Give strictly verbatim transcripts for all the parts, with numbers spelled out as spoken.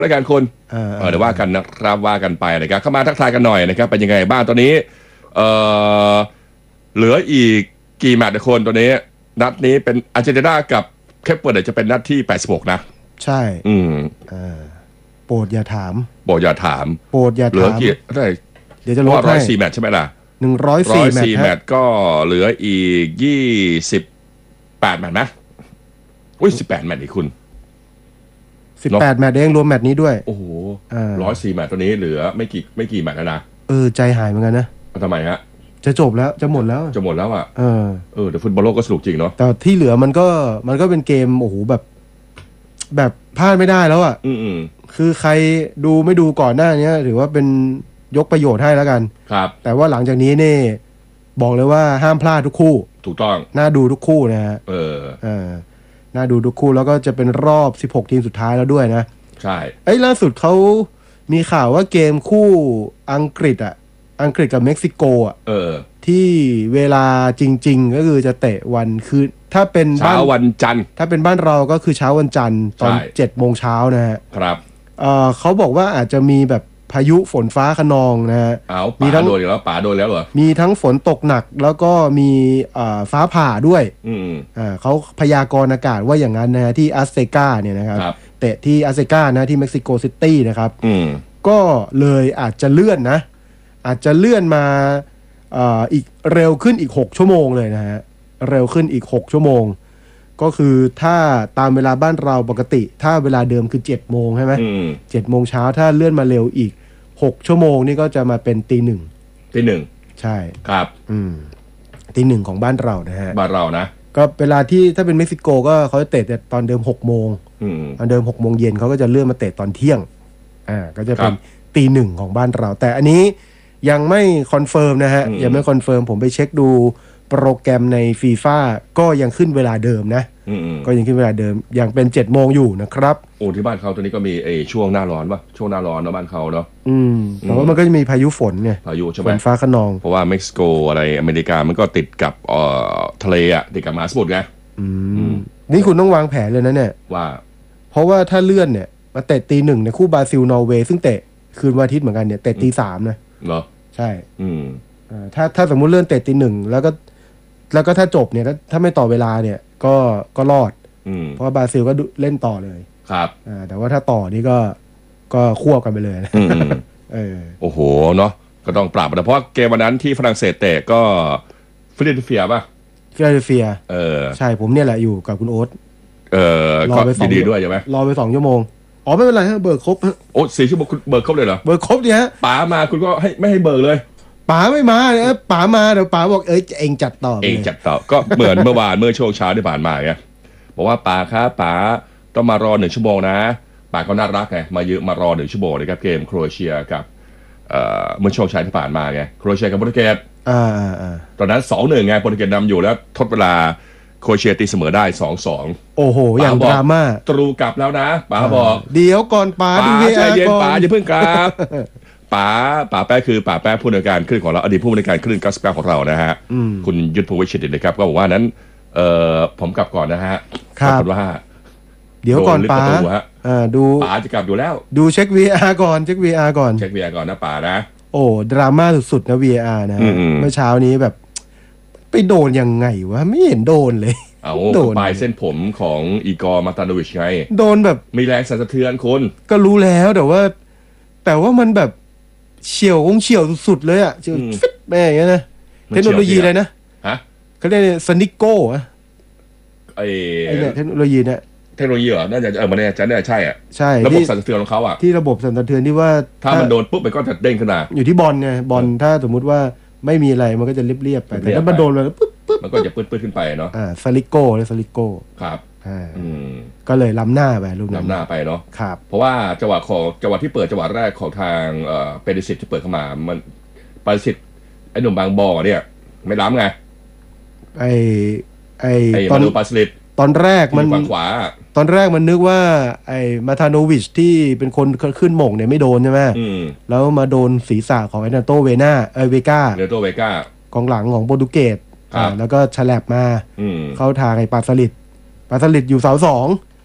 รายการคุณเออเดี๋ยวว่ากันนะครับว่ากันไปนะครับเข้ามาทักทายกันหน่อยนะครับเป็นยังไงบ้างตอนนี้เออเหลืออีกกี่แมตช์คนตัวนี้นัดนี้เป็นอาร์เจนตินากับเคปเวอร์เดจะเป็นนัดที่แปดสิบหกนะใช่อืมอ่าโปรดอย่าถามโปรดอย่าถามโปรดอย่าถามเหลือกี่ได้เดี๋ยวจะลดให้ร้อยสี่แมตช์ใช่ไหมล่ะหนึ่งร้อยสี่แมตช์แมตช์ก็เหลืออีกยี่สิบแปดแมตช์นะอุ้ยสิบแปดแมตช์อีกคุณสิบแปดแมตช์เองรวมแมตช์นี้ด้วยโอ้โหร้อยสี่แมตช์ตัวนี้เหลือไม่กี่ไม่กี่แมตช์แล้วนะเออใจหายเหมือนกันนะทำไมฮะจะจบแล้วจะหมดแล้วจะหมดแล้วอ่ะเออเออแต่ฟุตบอลโลกก็สนุกจริงเนาะแต่ที่เหลือมันก็มันก็เป็นเกมโอ้โหแบบแบบพลาดไม่ได้แล้วอ่ะอืมคือใครดูไม่ดูก่อนหน้านี้ถือว่าเป็นยกประโยชน์ให้แล้วกันครับแต่ว่าหลังจากนี้เนี่ยบอกเลยว่าห้ามพลาดทุกคู่ถูกต้องน่าดูทุกคู่นะฮะเออเออน่าดูทุกคู่แล้วก็จะเป็นรอบสิบหกทีมสุดท้ายแล้วด้วยนะใช่ไอ้ล่าสุดเขามีข่าวว่าเกมคู่อังกฤษอ่ะอังกฤษกับเม็กซิโกอ่ะเออที่เวลาจริงๆก็คือจะเตะวันคือถ้าเป็นเช้าวันจันทร์ถ้าเป็นบ้านเราก็คือเช้าวันจันทร์ตอนเจ็ดโมงเช้านะฮะครับเออเขาบอกว่าอาจจะมีแบบพายุฝนฟ้าคะนองนะฮะเอาป่าโดนแล้วป่าโดนแล้วเหรอมีทั้งฝนตกหนักแล้วก็มีฟ้าผ่าด้วยอืมอ่าเขาพยากรณ์อากาศว่าอย่างนั้นนะฮะที่อัสเซกาเนี่ยนะครับเตะที่อัสเซกานะที่เม็กซิโกซิตี้นะครับอืมก็เลยอาจจะเลื่อนนะอาจจะเลื่อนมาอ่าอีกเร็วขึ้นอีกหกชั่วโมงเลยนะฮะเร็วขึ้นอีกหกชั่วโมงก็คือถ้าตามเวลาบ้านเราปกติถ้าเวลาเดิมคือเจ็ดโมงใช่ไหมเจ็ดโมงเช้าถ้าเลื่อนมาเร็วอีกหกชั่วโมงนี่ก็จะมาเป็นตีหนึ่งตีหนึ่งใช่ครับอืมตีหนึ่งของบ้านเรานะฮะบ้านเรานะก็เวลาที่ถ้าเป็นเม็กซิโกก็เขาจะเตะแต่ตอนเดิมหกโมงตอนเดิมหกโมงเย็นเขาก็จะเลื่อนมาเตะตอนเที่ยงอ่าก็จะเป็นตีหนึ่งของบ้านเราแต่อันนี้ยังไม่คอนเฟิร์มนะฮะยังไม่คอนเฟิร์มผมไปเช็คดูโปรแกรมในฟีฟ่าก็ยังขึ้นเวลาเดิมนะก็ยังขึ้นเวลาเดิมยังเป็นเจ็ดโมงอยู่นะครับโอ้ที่บ้านเขาตัวนี้ก็มีไอ้ช่วงหน้าร้อนป่ะช่วงหน้าร้อนเนาะบ้านเขาเนาะอืมแต่ว่ามันก็จะมีพายุฝนไงพายุใช่ไหมฝนฟ้าคะนองเพราะว่าเม็กซิโกอะไรอเมริกามันก็ติดกับเอ่อทะเลอ่ะติดกับมหาสมุทรไงอืมนี่คุณต้องวางแผนเลยนะเนี่ยว่าเพราะว่าถ้าเลื่อนเนี่ยมาเตะตีหนึ่งในคู่บราซิลนอร์เวย์ซึ่งเตะคืนวันอาทิตย์เหมือนกันเนี่ยเตะตีสามนะเหรอใช่อืมอ่าถ้าถ้าสมมุติเลื่อนเตะตีหนึ่งแล้วก็แล้วก็ถ้าจบเนี่ยถ้าถ้าไม่ต่อเวลาเนี่ยก็ก็รอดเพราะว่าบราซิลก็เล่นต่อเลยครับอ่าแต่ว่าถ้าต่อนี่ก็ก็ควบกันไปเลยนะเออโอ้โหเนาะก็ต้องปรับนะเพราะเกมวันนั้นที่ฝรั่งเศสเตะก็ฟิลาเดลเฟียป่ะฟิลาเดลเฟียเออใช่ผมเนี่ยแหละอยู่กับคุณโอ๊ตเออรอไปสองดีด้วยใช่ไหมรอไปสองชั่วโมงอ๋อไม่เป็นไรฮะเบิกครบโอ้สี่ชั่วโมงคุณเบิกครบเลยเหรอเบิกครบดิฮะป๋ามาคุณก็ให้ไม่ให้เบิกเลยป๋าไม่มาเนี่ยป๋ามาเดี๋ยวป๋าบอกเอ้ยเองจัดต่อเองจัดต่อก็เหมือนเมื่อวานเมื่อช่วงเช้าที่ผ่านมาไงบอกว่าป๋าครับป๋าต้องมารอหนึ่งชั่วโมงนะป๋าก็น่ารักไงมาเยอะมารอหนึ่งชั่วโมงนะครับเกมโครเอเชียกับเอ่อเมื่อช่วงเช้าที่ผ่านมาไงโครเอเชียกับโปรตุเกสอ่าอ่าอ่าตอนนั้นสองหนึ่งไงโปรตุเกสนำอยู่แล้วทดเวลาโครเอเชียตีเสมอได้สองสองโอ้โหอย่างดราม่าตรูกลับแล้วนะป๋าบอกเดี๋ยวก่อนป๋าดูเวลาก่อนป๋าอย่าเพิ่งกลับป๋าป๋าแป๊ะคือป๋าแป๊ะผู้ในวยการคลื่นของเราอดีตผู้ในวยการคลื่นเก้าสิบเก้าของเรานะฮะคุณยุทธภูมิชิตนะครับก็บอกว่านั้นเอ่อผมกลับก่อนนะฮะครับว่าเดี๋ยวก่อนป๋าอ่าดูป๋าจะกลับอยู่แล้วดูเช็ค วี อาร์ ก่อนเช็ค วี อาร์ ก่อนเช็ค วี อาร์ ก่อนนะป๋านะโอ้ดราม่าสุดๆนะ วี อาร์ นะเมื่อเช้านี้แบบไปโดนยังไงวะไม่เห็นโดนเลยเอาปลายเส้นผมของอีกอร์มาตาโนวิชไงโดนแบบมีแรงสั่นสะเทือนคนก็รู้แล้วแต่ว่าแต่ว่ามันแบบเฉียวคงเฉียวสุดๆเลยอ่ะเฉียวฟิตแม่อย่างเงี้ยนะเทคโนโลยีอะไรนะฮะเขาเรียกสนิโก้อะไอ้ไอ้เนี่ยเทคโนโลยีเนี่ยเทคโนโลยีเหรอน่าจะเออมันเนี่ยจะน่าจะใช่อ่ะใช่ระบบสั่นสะเทือนของเขาอ่ะที่ระบบสั่นสะเทือนที่ว่าถ้ามันโดนปุ๊บมันก็จะเด้งขึ้นมาอยู่ที่บอลไงบอลถ้าสมมุติว่าไม่มีอะไรมันก็จะเรียบๆไปแต่ถ้ามันโดนแล้วปุ๊บปุ๊บมันก็จะปื้ดๆขึ้นไปเนาะอ่าสลิโก้เลยสลิโก้ครับอ่าก็เลยล้ำหน้าไปลูกล้ำหน้าไปเนาะครับเพราะว่าจังหวะของจังหวะที่เปิดจังหวะแรกของทางเอ่อเปริสิตที่เปิดเข้ามามันเปริสิตไอ้หนุ่มบางบ่อเนี่ยไม่ล้ำไงไอ้ไอ้ตอนดูปาสลิดตอนแรกมันขวาตอนแรกมันนึกว่าไอ้มาธานโวิชที่เป็นคนขึ้นหม่งเนี่ยไม่โดนใช่ไหมแล้วมาโดนศีรษะของไอ้นาโตเวน่าเอเวก้าเนโตเวก้ากองหลังของโปรตุเกสแล้วก็ฉลับมาเข้าทางไอ้ปาสลิดปาสลิดอยู่เสาสอง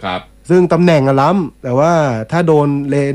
ซึ่งตำแหน่งอะล้ำแต่ว่าถ้าโดนเล